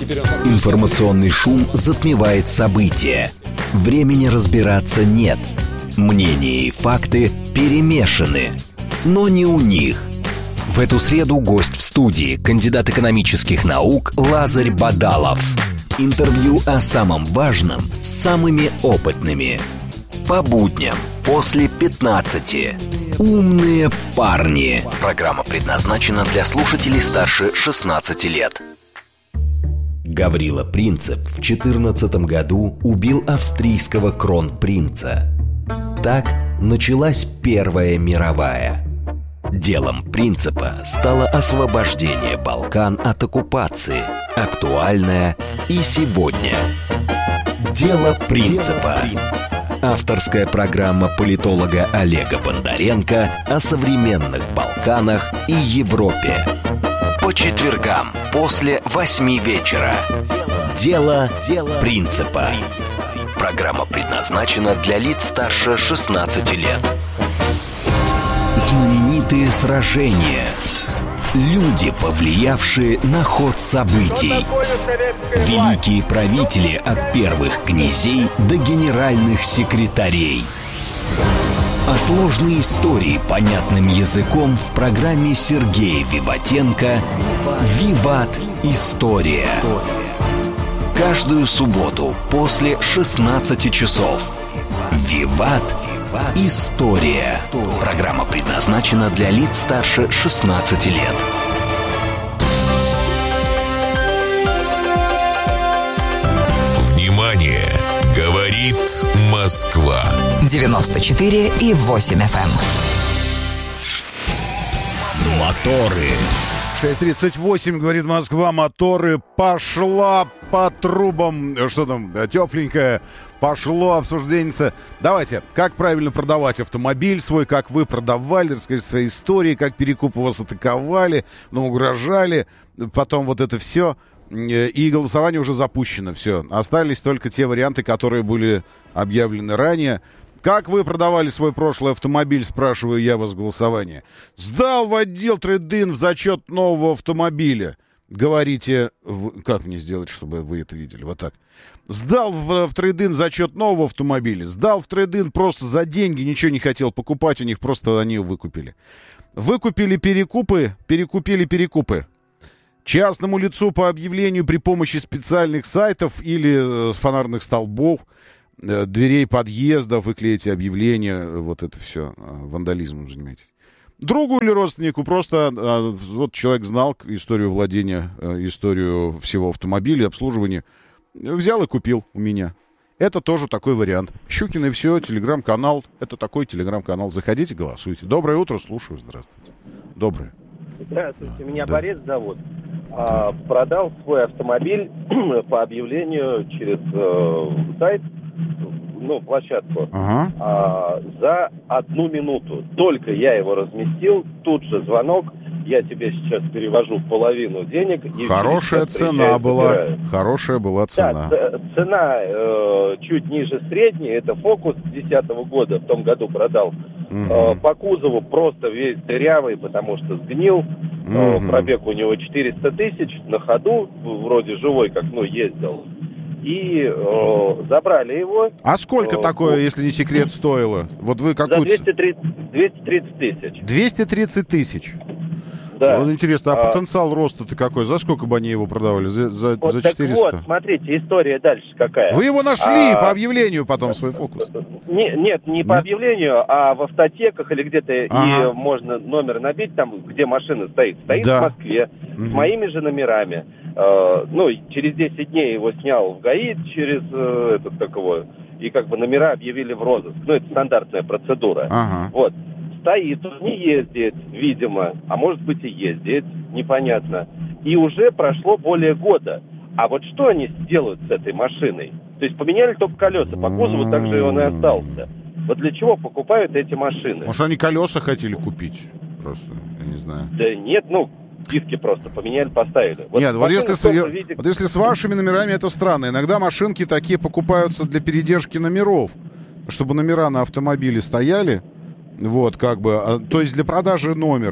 Информационный шум затмевает события. Времени разбираться нет. Мнения и факты перемешаны. Но не у них. В эту среду гость в студии, кандидат экономических наук Лазарь Бадалов. Интервью о самом важном с самыми опытными. По будням после 15. Умные парни. Программа предназначена для слушателей старше 16 лет. Гаврила Принцип в 2014 году убил австрийского кронпринца. Так началась Первая мировая. Делом Принципа стало освобождение Балкан от оккупации, актуальное и сегодня. Дело Принципа. Авторская программа политолога Олега Бондаренко о современных Балканах и Европе. По четвергам после 8 вечера. Дело Принципа. Программа предназначена для лиц старше 16 лет. Знаменитые сражения. Люди, повлиявшие на ход событий. Великие правители от первых князей до генеральных секретарей. А сложные истории понятным языком в программе Сергея Виватенко «Виват. История». Каждую субботу после 16 часов. «Виват. История». Программа предназначена для лиц старше 16 лет. Внимание! Говорит Москва. 94,8 FM. Моторы. 6:38, говорит Москва, моторы. Пошла по трубам. Что там, тепленькое. Пошло обсуждение. Давайте, как правильно продавать автомобиль свой, как вы продавали, расскажите свои истории, как перекупы вас атаковали, угрожали. Потом вот это все. И голосование уже запущено, все. Остались только те варианты, которые были объявлены ранее. Как вы продавали свой прошлый автомобиль, спрашиваю я вас в голосовании. Сдал в отдел трейд-ин в зачет нового автомобиля. Говорите, как мне сделать, чтобы вы это видели? Вот так. Сдал в трейд-ин зачет нового автомобиля. Сдал в трейд-ин просто за деньги, ничего не хотел покупать, у них просто они выкупили. Выкупили перекупы, перекупили перекупы. Частному лицу по объявлению при помощи специальных сайтов или фонарных столбов, дверей подъездов, вы клеите объявления, вот это все, вандализмом занимаетесь. Другу или родственнику просто вот человек знал историю владения, историю всего автомобиля, обслуживания, взял и купил у меня. Это тоже такой вариант. Щукин и все, телеграм-канал, это такой телеграм-канал. Заходите, голосуйте. Доброе утро, слушаю, здравствуйте. Доброе. Здравствуйте, меня Борис зовут. Продал свой автомобиль по объявлению через сайт, площадку, за 1 минуту. Только я его разместил, тут же звонок, я тебе сейчас перевожу половину денег. И хорошая цена была, хорошая была цена. Да, цена чуть ниже средней, это Фокус 2010 года, в том году продал. По кузову просто весь дырявый, потому что сгнил. Пробег у него 400 тысяч, на ходу, вроде живой, как, ездил. И забрали его. А сколько такое, если не секрет, стоило? Вот вы какую... За 230 тысяч. 230 тысяч? Да. Вот интересно, а потенциал роста-то какой? За сколько бы они его продавали? За 400? Так вот, смотрите, история дальше какая. Вы его нашли по объявлению потом, свой Фокус? Нет, не по объявлению, а в автотеках или где-то, и можно номер набить там, где машина стоит. Стоит в Москве, с моими же номерами. Через 10 дней его снял в ГАИ, через и номера объявили в розыск. Это стандартная процедура. Вот. Стоит, он не ездит, видимо, а может быть и ездит, непонятно. И уже прошло более года. А вот что они сделают с этой машиной? То есть поменяли только колеса, по кузову также он и остался. Вот для чего покупают эти машины? Может, они колеса хотели купить? Просто, я не знаю. Да нет, диски просто поменяли, поставили. Нет, вот если с вашими номерами, это странно. Иногда машинки такие покупаются для передержки номеров, чтобы номера на автомобиле стояли. Вот, то есть для продажи номера.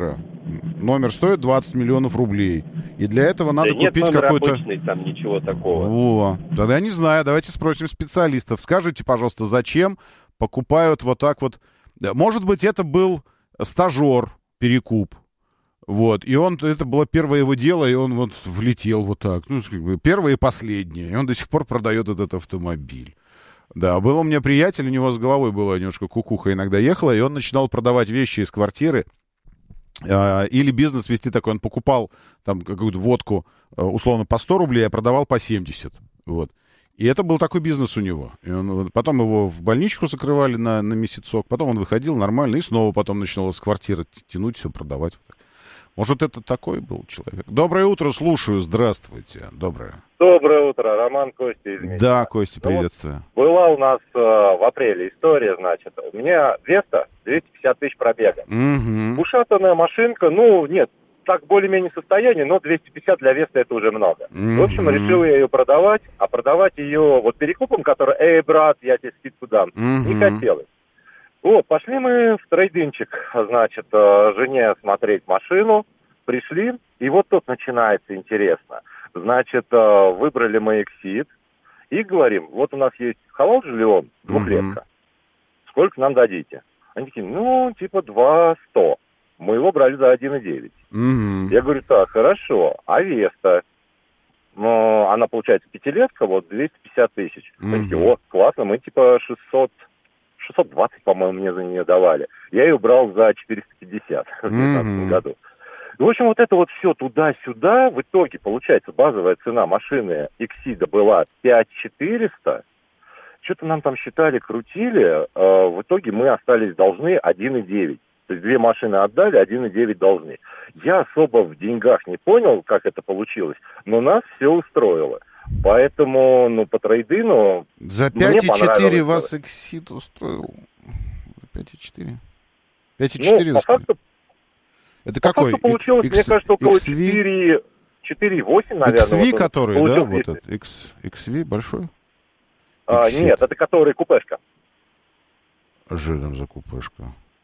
Номер стоит 20 миллионов рублей. И для этого надо купить какой-то... обычный, там ничего такого. О, тогда я не знаю. Давайте спросим специалистов. Скажите, пожалуйста, зачем покупают вот так вот... Может быть, это был стажер, перекуп. Вот. И это было первое его дело, и он вот влетел вот так. Ну, первое и последнее. И он до сих пор продает этот автомобиль. Да, был у меня приятель, у него с головой была немножко кукуха иногда ехала, и он начинал продавать вещи из квартиры. Или бизнес вести такой. Он покупал там какую-то водку условно по 100 рублей, а продавал по 70. Вот. И это был такой бизнес у него. И потом его в больничку закрывали на месяцок, потом он выходил нормально, и снова потом начинал с квартиры тянуть, все продавать. Может, это такой был человек? Доброе утро, слушаю. Здравствуйте. Доброе. Доброе утро. Роман, Костя из Минска. Да, Костя, приветствую. Вот была у нас в апреле история, значит. У меня Веста 250 тысяч пробега. Угу. Ушатанная машинка, нет, так более-менее состояние, но 250 для Веста это уже много. В общем, решил я ее продавать, а продавать ее вот перекупом, который, брат, я тебе скидку дам, не хотелось. Вот, пошли мы в трейдинчик, значит, жене смотреть машину, пришли, и вот тут начинается интересно. Значит, выбрали мы Exit и говорим, вот у нас есть Халал Жильон, двухлетка, сколько нам дадите? Они такие, 200. Мы его брали за 1,9. Я говорю, так, хорошо, а Веста? Она, получается, пятилетка, вот 250 тысяч. Они такие, классно, мы 620, по-моему, мне за нее давали. Я ее брал за 450 в 2019 году. В общем, вот это вот все туда-сюда. В итоге, получается, базовая цена машины Exida была 5400. Что-то нам там считали, крутили. В итоге мы остались должны 1,9. То есть 2 машины отдали, 1,9 должны. Я особо в деньгах не понял, как это получилось, но нас все устроило. Поэтому, по трейдину... За 5,4 вас Exit устроил? 5,4? 5,4 по факту... Это какой? По факту получилось, мне кажется, около 4,8, наверное. XV, который, да? Вот этот XV большой? Нет, это который купешка. Жиром за купешка.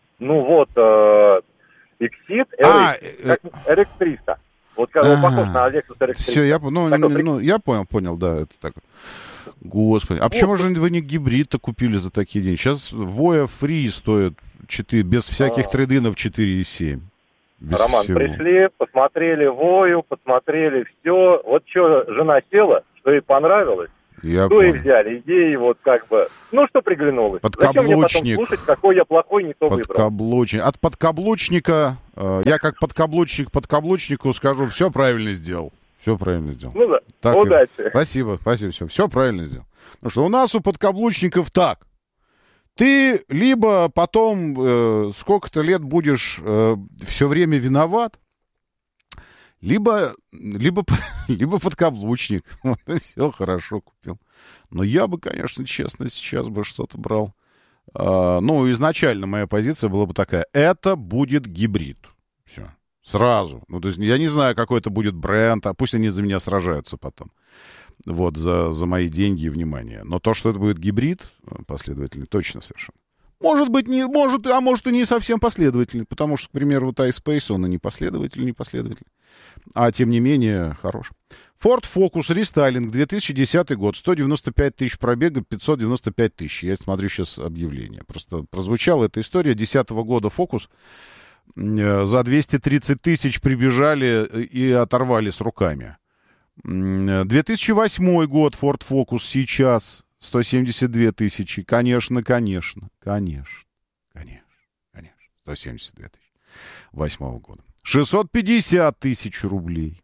Exit RX 300. Вот когда он похож на Lexus RX 300. Все, я понял, да, это так. Господи, а почему же вы не гибрид-то купили за такие деньги? Сейчас Voya Free стоит 4, без всяких трейдинов 4,7. Роман, пришли, посмотрели Вою, посмотрели все. Вот что жена села, что ей понравилось, что и взяли. Идеи вот что приглянулось. Зачем мне потом слушать, какой я плохой, не то выбрал. От подкаблучника, я как подкаблучник подкаблучнику скажу, все правильно сделал. Все правильно сделал. Да, так, удачи. Спасибо, все правильно сделал. Потому что у нас у подкаблучников так. Ты либо потом сколько-то лет будешь все время виноват, либо подкаблучник. Все хорошо купил. Но я бы, конечно, честно, сейчас бы что-то брал. Изначально моя позиция была бы такая. Это будет гибрид. Все. Сразу. То есть я не знаю, какой это будет бренд, а пусть они за меня сражаются потом. Вот, за мои деньги и внимание. Но то, что это будет гибрид последовательный, точно совершенно. Может быть, а может и не совсем последовательный, потому что, к примеру, вот iSpace, он и не последовательный, а тем не менее хорош. Ford Focus рестайлинг, 2010 год, 195 тысяч пробега, 595 тысяч. Я смотрю сейчас объявление. Просто прозвучала эта история. 2010 года Focus за 230 тысяч прибежали и оторвали с руками. 2008 год Ford Focus сейчас 172 тысячи. Конечно. 172 тысячи. 2008 года. 650 тысяч рублей.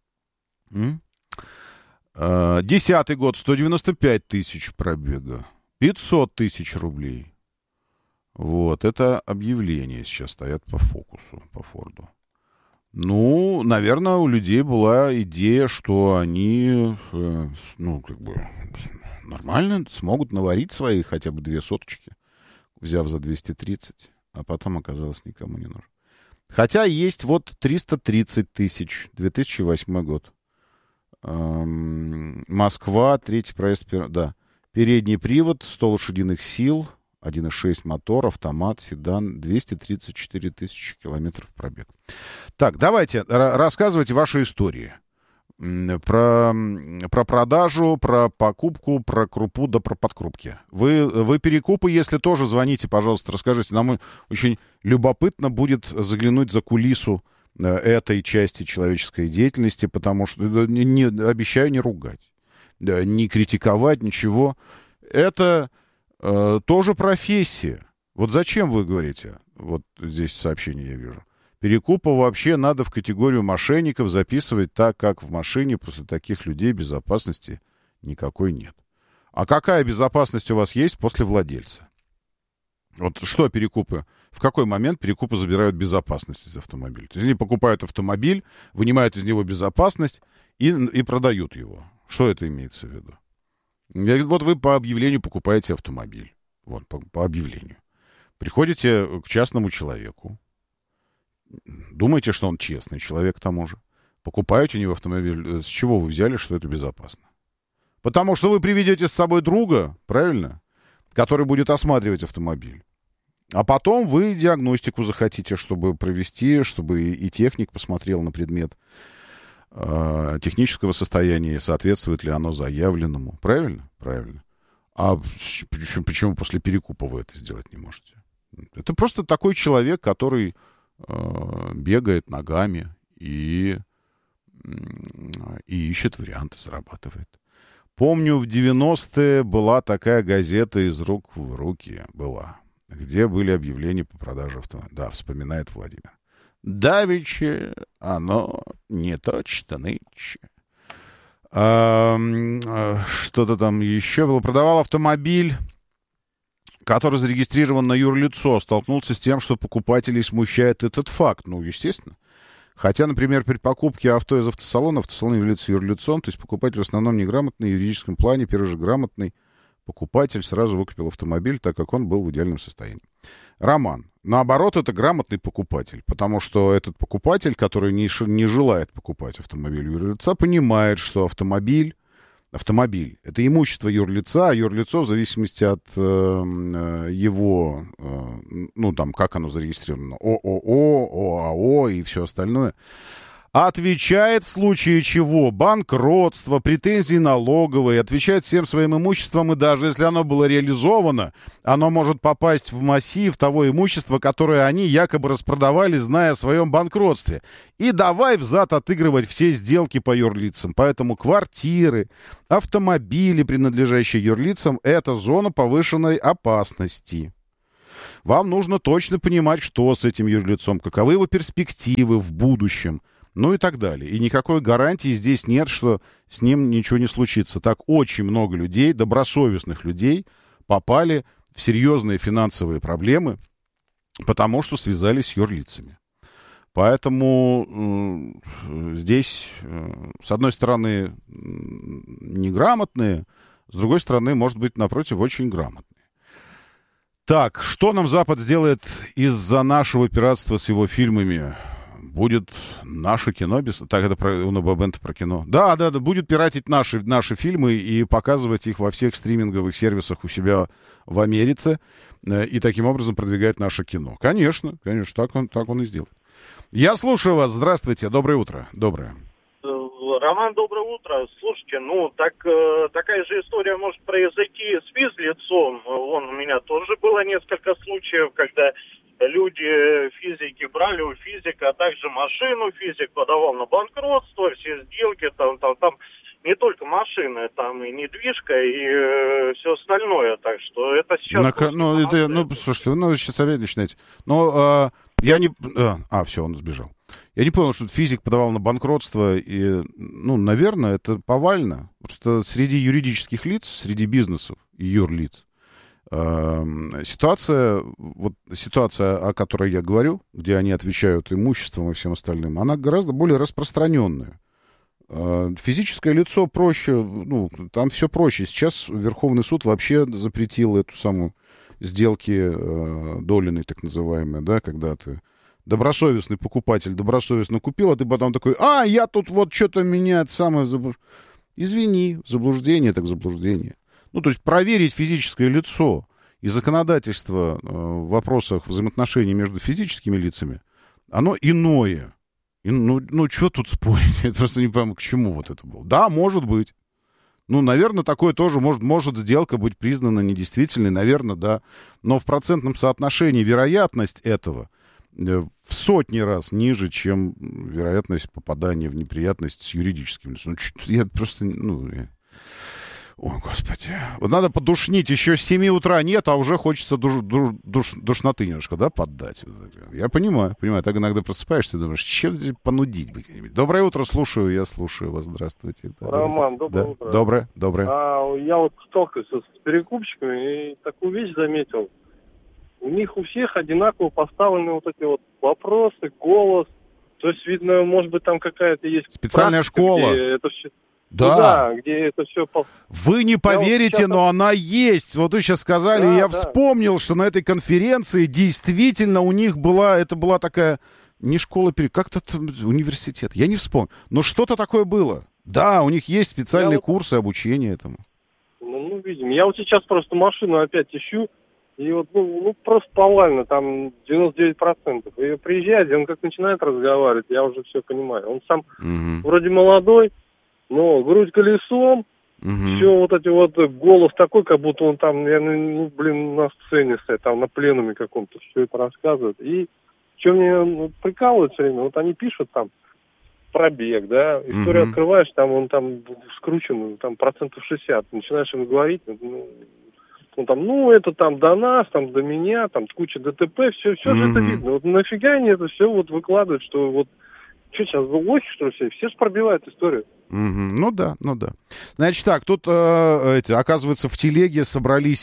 10 год 195 тысяч пробега. 500 тысяч рублей. Вот, это объявления сейчас стоят по Фокусу, по Форду. Наверное, у людей была идея, что они, нормально смогут наварить свои хотя бы 2 соточки, взяв за 230, а потом оказалось никому не нужно. Хотя есть 330 тысяч, 2008 год. Москва, третий проезд, да. Передний привод, 100 лошадиных сил, 1.6 мотор, автомат, седан, 234 тысячи километров пробег. Так, давайте, рассказывайте ваши истории. Про продажу, про покупку, про крупу, да про подкрупки. Вы перекупы, если тоже, звоните, пожалуйста, расскажите. Нам очень любопытно будет заглянуть за кулису этой части человеческой деятельности, потому что обещаю не ругать, не критиковать, ничего. Это тоже профессия. Вот зачем вы говорите? Вот здесь сообщение я вижу. Перекупа вообще надо в категорию мошенников записывать, так как в машине после таких людей безопасности никакой нет. А какая безопасность у вас есть после владельца? Вот что перекупы? В какой момент перекупы забирают безопасность из автомобиля? То есть они покупают автомобиль, вынимают из него безопасность и продают его. Что это имеется в виду? Вот вы по объявлению покупаете автомобиль. Вот, по объявлению. Приходите к частному человеку. Думаете, что он честный человек к тому же. Покупаете у него автомобиль. С чего вы взяли, что это безопасно? Потому что вы приведете с собой друга, правильно? Который будет осматривать автомобиль. А потом вы диагностику захотите, чтобы провести, чтобы и техник посмотрел на предмет технического состояния, соответствует ли оно заявленному. Правильно? Правильно. А почему после перекупа вы это сделать не можете? Это просто такой человек, который бегает ногами и ищет варианты, зарабатывает. Помню, в 90-е была такая газета «Из рук в руки» была, где были объявления по продаже автомобиля. Да, вспоминает Владимир. Давеча оно не точно нынче. Что-то там еще было. Продавал автомобиль, который зарегистрирован на юрлицо, столкнулся с тем, что покупателей смущает этот факт. Ну, естественно. Хотя, например, при покупке авто из автосалона, автосалон является юрлицом, то есть покупатель в основном неграмотный, в юридическом плане, первый же грамотный покупатель сразу выкупил автомобиль, так как он был в идеальном состоянии. Роман. Наоборот, это грамотный покупатель, потому что этот покупатель, который не желает покупать автомобиль юрлица, понимает, что автомобиль — это имущество юрлица, а юрлицо в зависимости от его, ну, там, как оно зарегистрировано, ООО, ОАО и все остальное, отвечает в случае чего банкротство, претензии налоговые, отвечает всем своим имуществом, и даже если оно было реализовано, оно может попасть в массив того имущества, которое они якобы распродавали, зная о своем банкротстве. И давай взад отыгрывать все сделки по юрлицам. Поэтому квартиры, автомобили, принадлежащие юрлицам, это зона повышенной опасности. Вам нужно точно понимать, что с этим юрлицом, каковы его перспективы в будущем. Ну и так далее. И никакой гарантии здесь нет, что с ним ничего не случится. Так очень много людей, добросовестных людей, попали в серьезные финансовые проблемы, потому что связались с юрлицами. Поэтому здесь, с одной стороны, неграмотные, с другой стороны, может быть, напротив, очень грамотные. Так, что нам Запад сделает из-за нашего пиратства с его фильмами? Будет наше кино без... Так, это про Уна Бабента про кино. Да, будет пиратить наши фильмы и показывать их во всех стриминговых сервисах у себя в Америке, и таким образом продвигать наше кино. Конечно, так он и сделает. Я слушаю вас. Здравствуйте. Доброе утро. Доброе. Роман, доброе утро. Слушайте, такая же история может произойти с физлицом. У меня тоже было несколько случаев, когда люди, физики, брали у физика, а также машину, физик подавал на банкротство, все сделки, там не только машины, там и недвижка, и все остальное, так что это сейчас... Слушайте, вы сейчас опять начинаете. Все, он сбежал. Я не понял, что физик подавал на банкротство, и, наверное, это повально, потому что среди юридических лиц, среди бизнесов и юрлиц, ситуация, о которой я говорю, где они отвечают имуществом и всем остальным, она гораздо более распространенная. Физическое лицо проще, там все проще. Сейчас Верховный суд вообще запретил эту самую сделки доленной, так называемые, да, когда ты добросовестный покупатель добросовестно купил, а ты потом такой, я тут что-то меня самое... Извини, заблуждение так заблуждение. То есть проверить физическое лицо. и законодательство в вопросах взаимоотношений между физическими лицами, оно иное. И, что тут спорить? Я просто не понимаю, к чему вот это было. Да, может быть. Наверное, такое тоже может сделка быть признана недействительной, наверное, да. Но в процентном соотношении вероятность этого в сотни раз ниже, чем вероятность попадания в неприятность с юридическим лицом. Я просто... Ой, господи. Вот надо подушнить. Еще с 7 утра нет, а уже хочется душноты немножко, да, поддать. Я понимаю. Так иногда просыпаешься и думаешь, чем здесь понудить бы где-нибудь. Доброе утро, я слушаю вас. Здравствуйте. Роман, доброе утро. Доброе. Я вот сталкивался с перекупщиками и такую вещь заметил. У них у всех одинаково поставлены вот эти вот вопросы, голос. То есть, видно, может быть, там какая-то есть... Специальная школа. Это все... Да, где это все... Вы не поверите, но она есть. Вот вы сейчас сказали, я вспомнил, что на этой конференции действительно у них была такая, не школа, как-то университет, я не вспомню, но что-то такое было. Да, у них есть специальные курсы обучения этому. Видимо. Я вот сейчас просто машину опять ищу, и вот, просто повально, там 99%. И приезжает, он как начинает разговаривать, я уже все понимаю. Он сам вроде молодой, но грудь колесом, все вот эти вот, голос такой, как будто он там, на сцене стоит, там на пленуме каком-то, все это рассказывает. И что мне прикалывает все время, вот они пишут там пробег, да, историю открываешь, там он там скручен, там 60%. Начинаешь ему говорить, это там до нас, там до меня, там куча ДТП, все же это видно. Вот нафига они это все вот выкладывают, что вот что сейчас, лохи, что ли, все же пробивают историю. Ну да. Значит так, тут, оказывается, в телеге собрались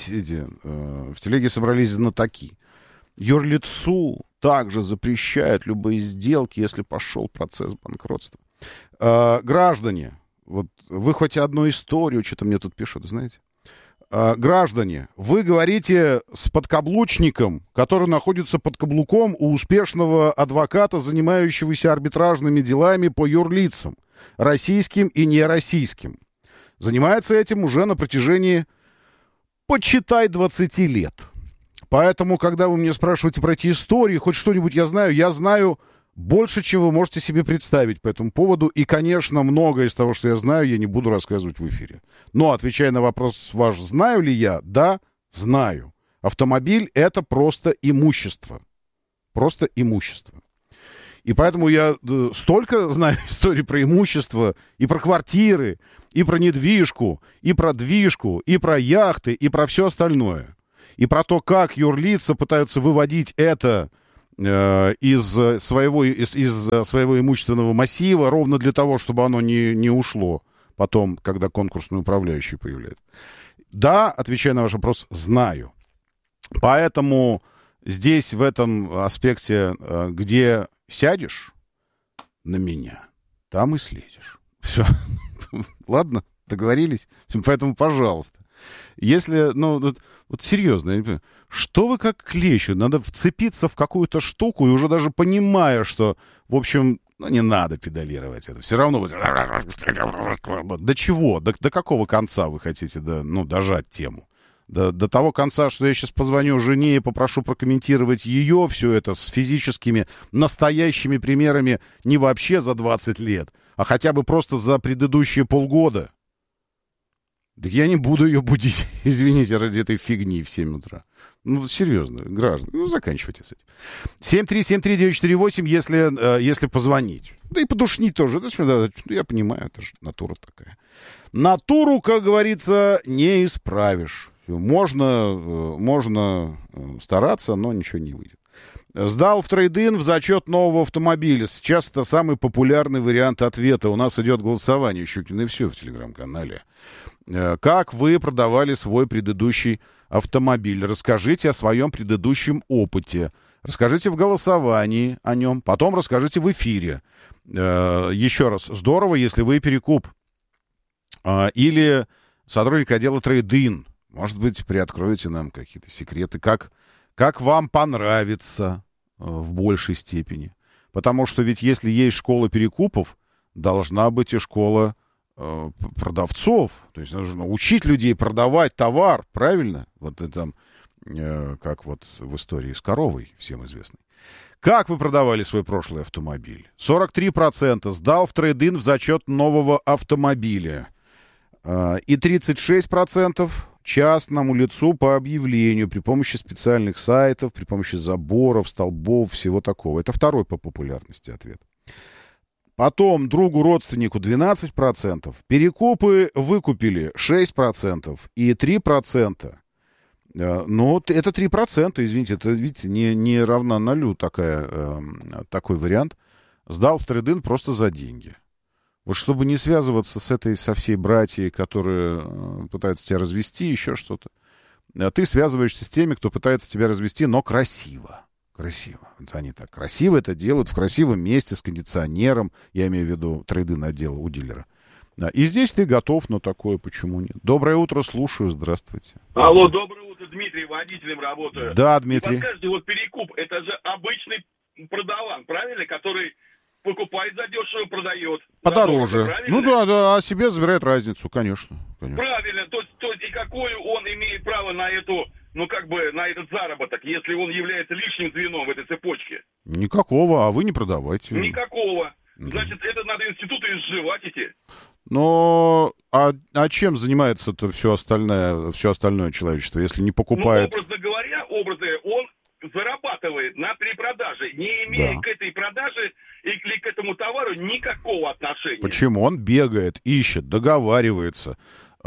знатоки. Юрлицу также запрещают любые сделки, если пошел процесс банкротства. Граждане, вот вы хоть одну историю, что-то мне тут пишут, знаете? Граждане, вы говорите с подкаблучником, который находится под каблуком у успешного адвоката, занимающегося арбитражными делами по юрлицам, российским и нероссийским. Занимается этим уже на протяжении, почитай, 20 лет. Поэтому, когда вы меня спрашиваете про эти истории, хоть что-нибудь я знаю больше, чем вы можете себе представить по этому поводу. И, конечно, многое из того, что я знаю, я не буду рассказывать в эфире. Но, отвечая на вопрос ваш, знаю ли я? Да, знаю. Автомобиль — это просто имущество. Просто имущество. И поэтому я столько знаю историй про имущество, и про квартиры, и про недвижку, и про движку, и про яхты, и про все остальное. И про то, как юрлица пытаются выводить это из своего имущественного массива ровно для того, чтобы оно не ушло потом, когда конкурсный управляющий появляется. Да, отвечая на ваш вопрос, знаю. Поэтому здесь, в этом аспекте, где сядешь на меня, там и слезешь. Все. Ладно, договорились? Поэтому, пожалуйста. Если, вот серьезно, я не понимаю, что вы как клещи? Надо вцепиться в какую-то штуку и уже даже понимая, что, в общем, не надо педалировать это. Все равно будет... До чего? До какого конца вы хотите дожать тему? До того конца, что я сейчас позвоню жене и попрошу прокомментировать ее, все это с физическими, настоящими примерами не вообще за 20 лет, а хотя бы просто за предыдущие полгода. Так я не буду ее будить, извините, ради этой фигни в 7 утра. Серьезно, граждане, заканчивайте с этим. 7373948, если позвонить. Да и подушнить тоже. Я понимаю, это же натура такая. Натуру, как говорится, не исправишь. Можно стараться, но ничего не выйдет. Сдал в трейд-ин в зачет нового автомобиля. Сейчас это самый популярный вариант ответа. У нас идет голосование, Щукин и все в телеграм-канале. Как вы продавали свой предыдущий автомобиль? Расскажите о своем предыдущем опыте. Расскажите в голосовании о нем. Потом расскажите в эфире. Еще раз, здорово, если вы перекуп. Или сотрудник отдела трейд-ин. Может быть, приоткроете нам какие-то секреты. Как вам понравится в большей степени. Потому что ведь если есть школа перекупов, должна быть и школа продавцов. То есть нужно учить людей продавать товар, правильно? Вот это как вот в истории с коровой, всем известной. Как вы продавали свой прошлый автомобиль? 43% сдал в трейд-ин в зачет нового автомобиля. И 36% частному лицу по объявлению при помощи специальных сайтов, при помощи заборов, столбов, всего такого. Это второй по популярности ответ. Потом другу, родственнику 12%. Перекупы выкупили 6% и 3%. Ну, это 3%, извините, это, видите, не равна нулю такой вариант. Сдал в трейд-ин просто за деньги. Вот чтобы не связываться со всей братьей, которые пытаются тебя развести, еще что-то, ты связываешься с теми, кто пытается тебя развести, но красиво. Красиво. Вот они так красиво это делают, в красивом месте, с кондиционером, я имею в виду трейд-ин отдел у дилера. И здесь ты готов, но такое почему нет? Доброе утро, слушаю, здравствуйте. Алло, доброе утро, Дмитрий, водителем работаю. Да, Дмитрий. Подскажите, вот перекуп, это же обычный продаван, правильно, который покупает задешево, продает. Подороже. Задорого, да, а себе забирает разницу, конечно. Правильно, то есть и какое он имеет право на эту, на этот заработок, если он является лишним звеном в этой цепочке? Никакого, а вы не продавайте. Никакого. Значит, это надо институты изживать идти. Но а чем занимается-то все остальное человечество, если не покупает? Образно говоря, он зарабатывает на перепродаже, не имея к этой продаже или к этому товару никакого отношения. Почему? Он бегает, ищет, договаривается.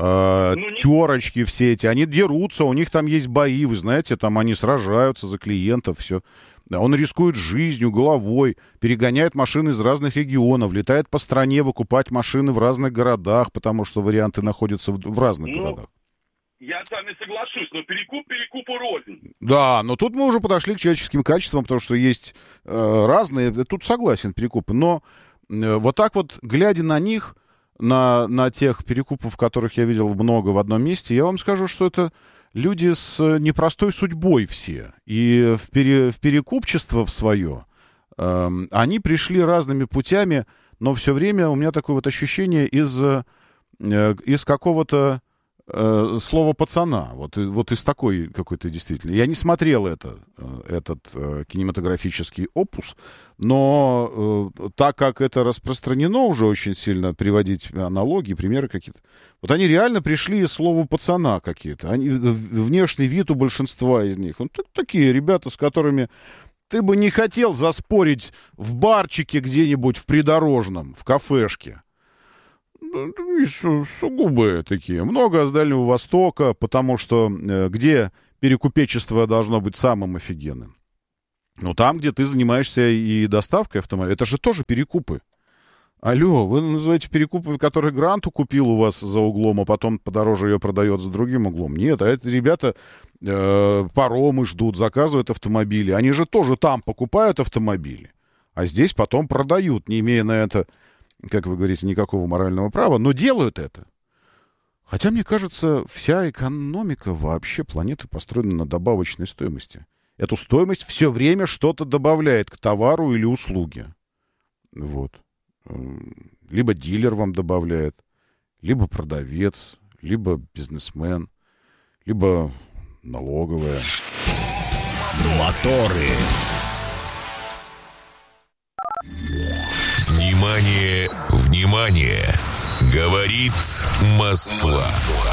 Терочки все эти, они дерутся, у них там есть бои, вы знаете, там они сражаются за клиентов, все. Он рискует жизнью, головой, перегоняет машины из разных регионов, летает по стране выкупать машины в разных городах, потому что варианты находятся в разных городах. Я с вами соглашусь, но перекупу рознь. Да, но тут мы уже подошли к человеческим качествам, потому что есть разные, тут согласен, перекупы, но вот так вот, глядя на них, на тех перекупов, которых я видел много в одном месте, я вам скажу, что это люди с непростой судьбой все. И в перекупчество в свое они пришли разными путями, но все время у меня такое вот ощущение из какого-то слова пацана. Вот из такой какой-то действительно. Я не смотрел этот кинематографический опус, но так как это распространено уже очень сильно, приводить аналогии, примеры какие-то. Вот они реально пришли из слова пацана какие-то. Внешний вид у большинства из них. Вот такие ребята, с которыми ты бы не хотел заспорить в барчике где-нибудь в придорожном, в кафешке. Сугубые такие. Много с Дальнего Востока, потому что где перекупечество должно быть самым офигенным? Ну, там, где ты занимаешься и доставкой автомобиля. Это же тоже перекупы. Алло, вы называете перекупы, которые гранту купил у вас за углом, а потом подороже ее продает за другим углом? Нет, а это ребята паромы ждут, заказывают автомобили. Они же тоже там покупают автомобили, а здесь потом продают, не имея на это, как вы говорите, никакого морального права, но делают это. Хотя, мне кажется, вся экономика вообще планеты построена на добавочной стоимости. Эту стоимость все время что-то добавляет к товару или услуге. Вот. Либо дилер вам добавляет, либо продавец, либо бизнесмен, либо налоговая. Моторы. Внимание, внимание! Говорит Москва.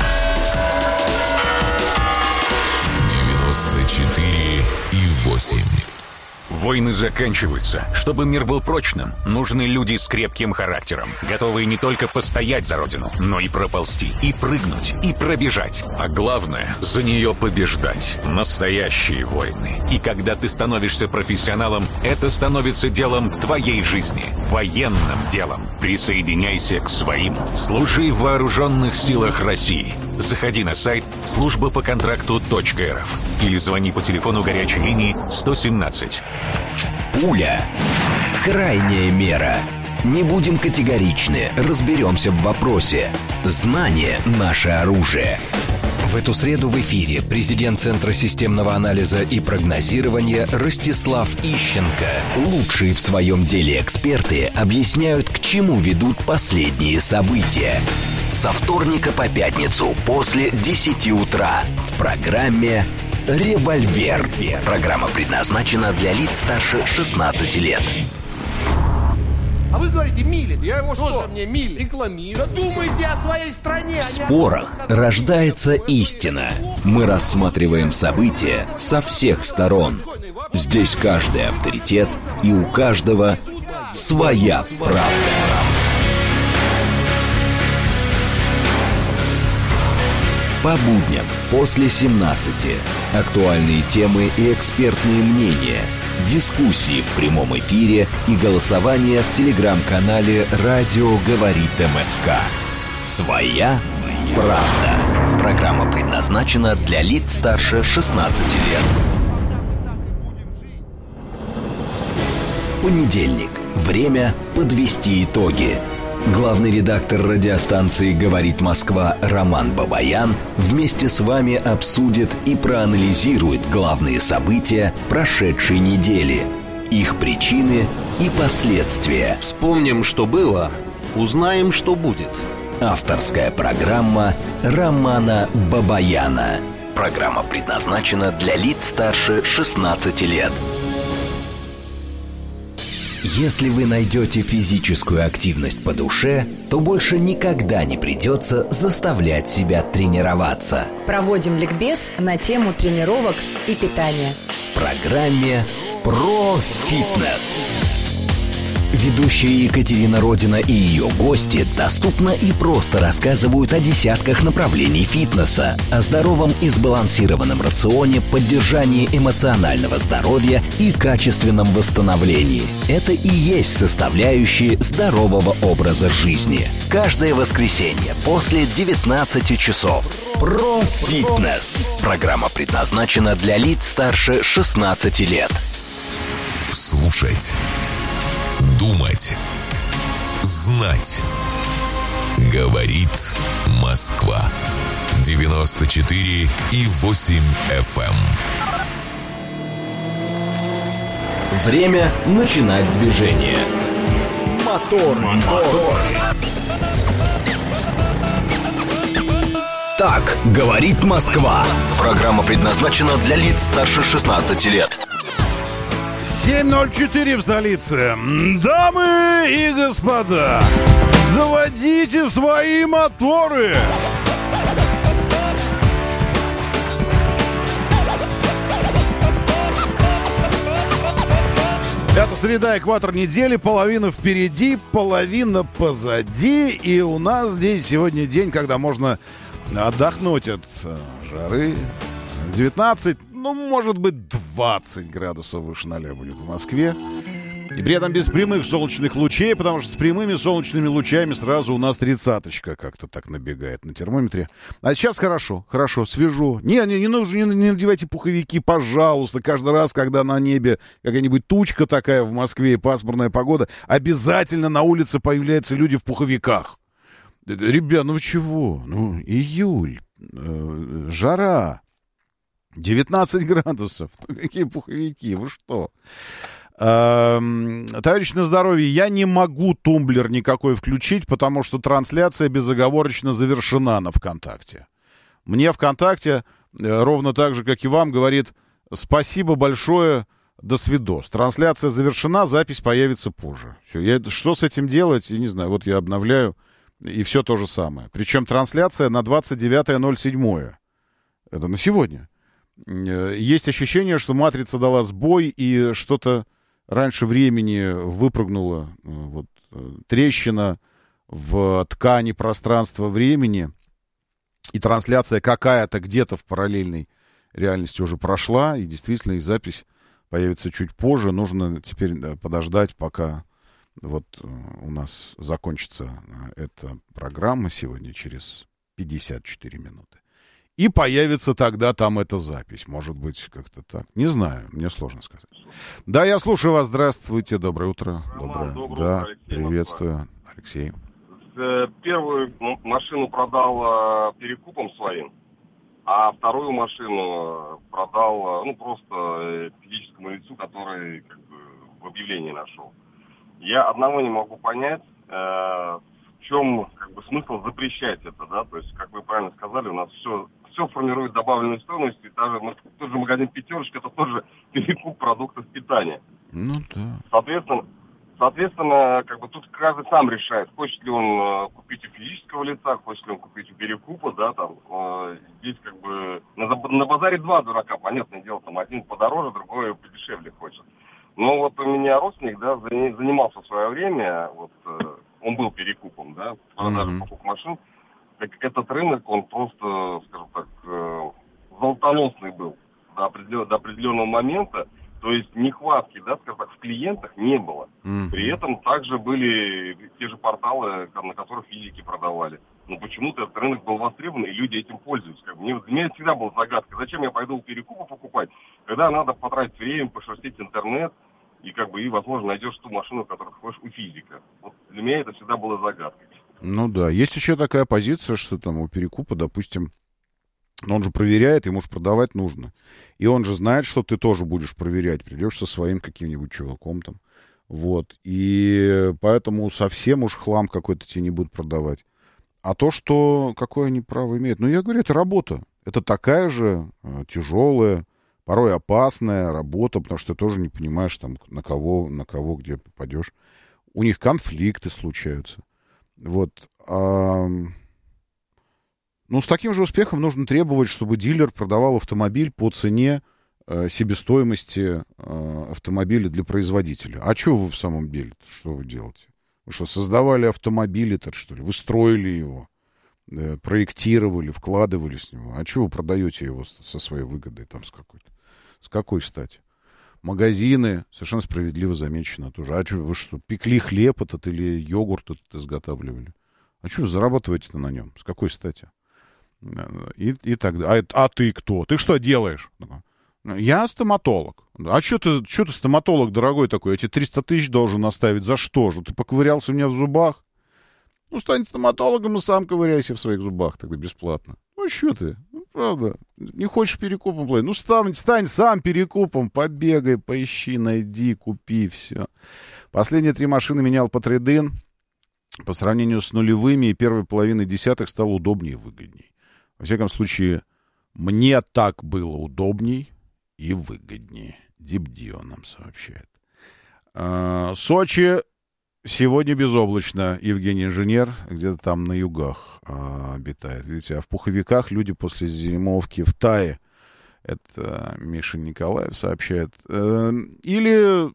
94,8. Войны заканчиваются. Чтобы мир был прочным, нужны люди с крепким характером, готовые не только постоять за родину, но и проползти, и прыгнуть, и пробежать. А главное, за нее побеждать. Настоящие войны. И когда ты становишься профессионалом, это становится делом твоей жизни. Военным делом. Присоединяйся к своим. Служи в вооруженных силах России. Заходи на сайт службапоконтракту.рф или звони по телефону горячей линии 117. Пуля. Крайняя мера. Не будем категоричны, разберемся в вопросе. Знание – наше оружие. В эту среду в эфире президент Центра системного анализа и прогнозирования Ростислав Ищенко. Лучшие в своем деле эксперты объясняют, к чему ведут последние события. Со вторника по пятницу после 10 утра в программе «Револьвер». Программа предназначена для лиц старше 16 лет. А вы говорите, милит. Я его что? Мне милит. Рекламирую. Да думайте о своей стране. В спорах рождается истина. Мы рассматриваем события со всех сторон. Здесь каждый авторитет, и у каждого своя правда. По будням после 17. Актуальные темы и экспертные мнения. Дискуссии в прямом эфире и голосование в телеграм-канале «Радио говорит МСК». Своя правда. Программа предназначена для лиц старше 16 лет. Понедельник. Время подвести итоги. Главный редактор радиостанции «Говорит Москва» Роман Бабаян вместе с вами обсудит и проанализирует главные события прошедшей недели, их причины и последствия. Вспомним, что было, узнаем, что будет. Авторская программа Романа Бабаяна. Программа предназначена для лиц старше 16 лет. Если вы найдете физическую активность по душе, то больше никогда не придется заставлять себя тренироваться. Проводим ликбез на тему тренировок и питания. В программе «Про фитнес». Ведущая Екатерина Родина и ее гости доступно и просто рассказывают о десятках направлений фитнеса, о здоровом и сбалансированном рационе, поддержании эмоционального здоровья и качественном восстановлении. Это и есть составляющие здорового образа жизни. Каждое воскресенье после 19 часов. Про фитнес. Программа предназначена для лиц старше 16 лет. Слушать. Думать. Знать. Говорит Москва. 94,8 FM. Время начинать движение. Мотор. Так говорит Москва. Программа предназначена для лиц старше 16 лет. 7:04 в столице. Дамы и господа, заводите свои моторы. Это среда, экватор недели, половина впереди, половина позади. И у нас здесь сегодня день, когда можно отдохнуть от жары. 19, ну, может быть, 20 градусов выше 0 будет в Москве. И при этом без прямых солнечных лучей, потому что с прямыми солнечными лучами сразу у нас 30-очка как-то так набегает на термометре. А сейчас хорошо, свежо. Не нужно, не надевайте пуховики, пожалуйста. Каждый раз, когда на небе какая-нибудь тучка такая в Москве и пасмурная погода, обязательно на улице появляются люди в пуховиках. Ребят, ну чего? Ну, июль, жара. 19 градусов. Ну, какие пуховики, вы что? Товарищ на здоровье, я не могу тумблер никакой включить, потому что трансляция безоговорочно завершена на ВКонтакте. Мне ВКонтакте, ровно так же, как и вам, говорит: спасибо большое, до свидос. Трансляция завершена, запись появится позже. Все, что с этим делать, я не знаю. Вот я обновляю, и все то же самое. Причем трансляция на 29.07. Это на сегодня. Есть ощущение, что матрица дала сбой, и что-то раньше времени выпрыгнула вот, трещина в ткани пространства-времени, и трансляция какая-то где-то в параллельной реальности уже прошла, и действительно и запись появится чуть позже. Нужно теперь подождать, пока вот у нас закончится эта программа сегодня через 54 минуты. И появится тогда там эта запись. Может быть, как-то так. Не знаю, мне сложно сказать. Да, я слушаю вас. Здравствуйте, доброе утро. Доброе да, утро, Алексей, приветствую, Алексей. Первую машину продал перекупом своим, а вторую машину продал, просто физическому лицу, который в объявлении нашел. Я одного не могу понять, в чем смысл запрещать это, да, то есть, как вы правильно сказали, у нас все формирует добавленную стоимость, даже тот же магазин «Пятерочка», это тоже перекуп продуктов питания. Ну да. Соответственно, как бы тут каждый сам решает, хочет ли он купить у физического лица, хочет ли он купить у перекупа, да, там. Здесь как бы на базаре два дурака, понятное дело, там один подороже, другой подешевле хочет. Но вот у меня родственник, да, занимался в свое время, вот, он был перекупом, да, продажи покупок машин. Этот рынок, он просто, скажем так, золотоносный был до определенного момента. То есть нехватки, да, скажем так, в клиентах не было. При этом также были те же порталы, на которых физики продавали. Но почему-то этот рынок был востребован, и люди этим пользуются. Для меня всегда была загадка, зачем я пойду у перекупа покупать, когда надо потратить время, пошерстить интернет, и возможно, найдешь ту машину, которую ты хочешь у физика. Вот для меня это всегда была загадкой. Ну да, есть еще такая позиция, что там у перекупа, допустим, он же проверяет, ему же продавать нужно. И он же знает, что ты тоже будешь проверять. Придешь со своим каким-нибудь чуваком там. Вот. И поэтому совсем уж хлам какой-то тебе не будут продавать. А то, что какое они право имеют. Ну, я говорю, это работа. Это такая же тяжелая, порой опасная работа, потому что ты тоже не понимаешь, там, на кого где попадешь. У них конфликты случаются. Вот. Ну, с таким же успехом нужно требовать, чтобы дилер продавал автомобиль по цене себестоимости автомобиля для производителя. А что вы в самом деле? Что вы делаете? Вы что, создавали автомобиль-то, что ли? Вы строили его, проектировали, вкладывали с него. А что вы продаете его со своей выгодой там с какой-то? С какой стати? Магазины, совершенно справедливо замечено тоже. А что, вы что, пекли хлеб этот или йогурт этот изготавливали? А что вы зарабатываете-то на нем? С какой стати? И так далее. А ты кто? Ты что делаешь? Я стоматолог. А что ты стоматолог дорогой такой? Я тебе 300 тысяч должен оставить. За что же? Ты поковырялся у меня в зубах? Ну, стань стоматологом и сам ковыряйся в своих зубах тогда бесплатно. Ну, что ты? Ну, правда. Не хочешь перекупом платить? Ну, стань сам перекупом. Побегай, поищи, найди, купи, все. Последние 3 машины менял по трейд-ин. По сравнению с нулевыми и первой половиной десятых стало удобнее и выгодней. Во всяком случае, мне так было удобней и выгоднее. Дипдио нам сообщает. Сочи сегодня безоблачно. Евгений инженер где-то там на югах обитает. Видите, а в пуховиках люди после зимовки в Тае. Это Миша Николаев сообщает. Или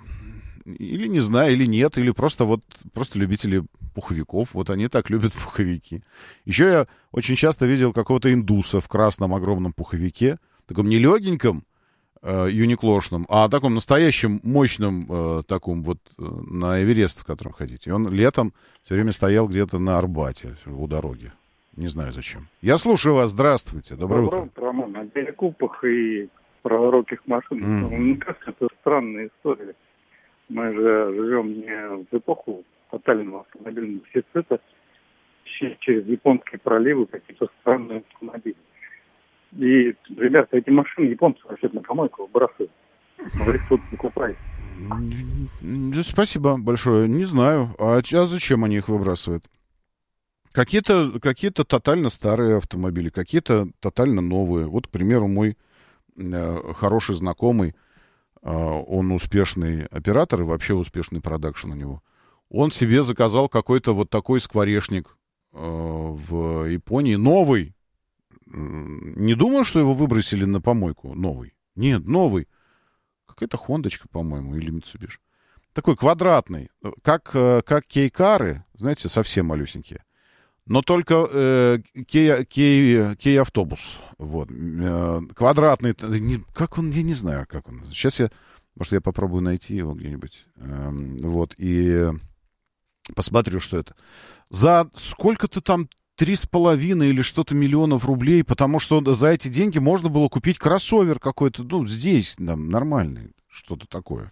не знаю, или нет, или просто любители пуховиков. Вот они так любят пуховики. Еще я очень часто видел какого-то индуса в красном огромном пуховике, таком не легеньком, юниклошном, а таком настоящем, мощном, таком вот на Эверест, в котором ходите. И он летом все время стоял где-то на Арбате, у дороги. Не знаю зачем. Я слушаю вас. Здравствуйте. Доброе утро. Роман. О перекупах и праворуких машинах. Мне кажется, это странная история. Мы же живем не в эпоху тотального автомобильного дефицита, через японские проливы какие-то странные автомобили. И, ребята, эти машины японцы вообще на помойку выбрасывают. Говорит, тут не купайте. Спасибо большое. Не знаю. А зачем они их выбрасывают? Какие-то тотально старые автомобили, какие-то тотально новые. Вот, к примеру, мой хороший знакомый, он успешный оператор и вообще успешный продакшн у него. Он себе заказал какой-то вот такой скворечник в Японии. Новый. Не думал, что его выбросили на помойку. Новый. Нет, новый. Какая-то хондочка, по-моему, или Mitsubishi. Такой квадратный. Как кейкары, знаете, совсем малюсенькие. Но только кей-автобус. Вот. Квадратный. Как он, я не знаю, как он. Сейчас может, я попробую найти его где-нибудь. Вот. И посмотрю, что это. За сколько-то там 3,5 или что-то миллионов рублей, потому что за эти деньги можно было купить кроссовер какой-то, ну, здесь, там, нормальный, что-то такое.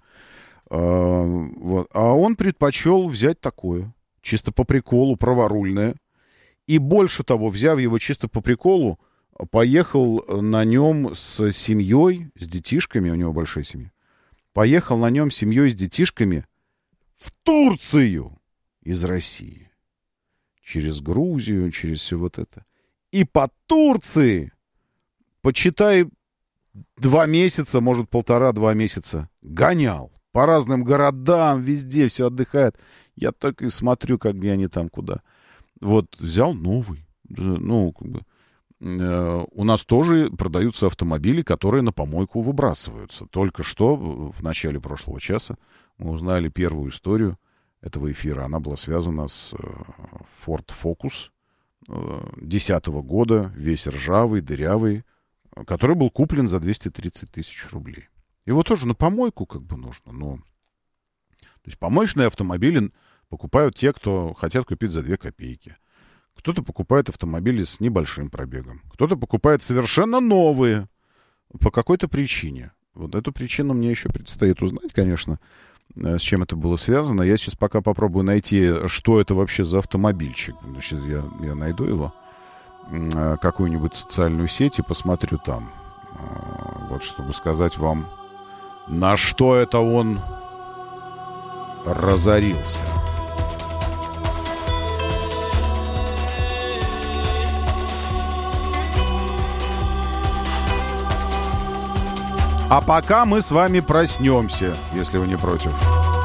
Вот. А он предпочел взять такое, чисто по приколу, праворульное. И больше того, взяв его чисто по приколу, поехал на нем с семьей, с детишками, у него большая семья, поехал на нем с семьей, с детишками в Турцию из России. Через Грузию, через все вот это. И по Турции, почитай, 2 месяца, может, 1,5-2 месяца гонял. По разным городам, везде все отдыхает. Я только и смотрю, как где они там, куда. Вот, взял новый. Ну, как бы... У нас тоже продаются автомобили, которые на помойку выбрасываются. Только что, в начале прошлого часа, мы узнали первую историю этого эфира. Она была связана с Ford Focus 2010 года, весь ржавый, дырявый, который был куплен за 230 тысяч рублей. Его тоже на помойку как бы нужно. Но... То есть помоечные автомобили покупают те, кто хотят купить за 2 копейки. Кто-то покупает автомобили с небольшим пробегом. Кто-то покупает совершенно новые по какой-то причине. Вот эту причину мне еще предстоит узнать, конечно, с чем это было связано. Я сейчас пока попробую найти, что это вообще за автомобильчик. Сейчас я найду его, какую-нибудь социальную сеть и посмотрю там. Вот, чтобы сказать вам, на что это он разорился. А пока мы с вами проснемся, если вы не против.